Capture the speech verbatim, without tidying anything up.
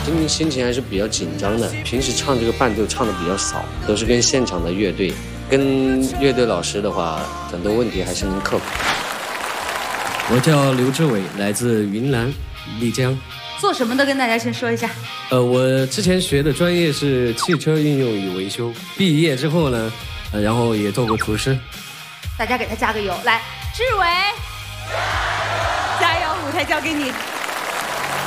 今天心情还是比较紧张的，平时唱这个伴奏唱的比较少，都是跟现场的乐队，跟乐队老师的话，很多问题还是能克服。 我叫刘志伟，来自云南丽江。 做什么的？跟大家先说一下。 呃，我之前学的专业是汽车应用与维修，毕业之后呢，呃，然后也做过厨师。 大家给他加个油，来，志伟，加油，舞台交给你。